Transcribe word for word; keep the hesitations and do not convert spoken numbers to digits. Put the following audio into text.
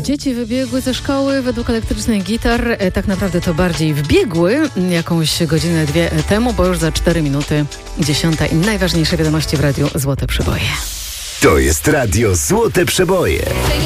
Dzieci wybiegły ze szkoły według elektrycznych gitar. E, tak naprawdę to bardziej wbiegły jakąś godzinę, dwie temu, bo już za cztery minuty dziesiąta i najważniejsze wiadomości w Radiu Złote Przeboje. To jest Radio Złote Przeboje.